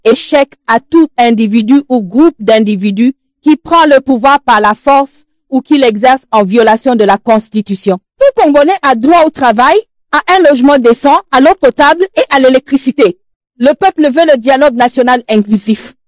Échec à tout individu ou groupe d'individus qui prend le pouvoir par la force ou qui l'exerce en violation de la Constitution. Tout Congolais a droit au travail, à un logement décent, à l'eau potable et à l'électricité. Le peuple veut le dialogue national inclusif.